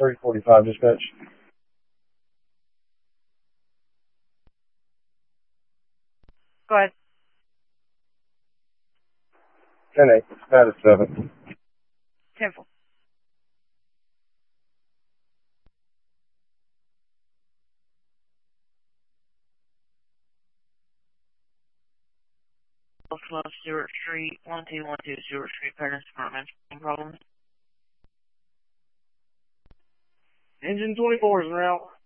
345 dispatch. Go ahead. 10-8, status 7. 10-4. Stewart Street, 1212 Stewart Street, Paris Department. Any problems? Engine 24 is en route.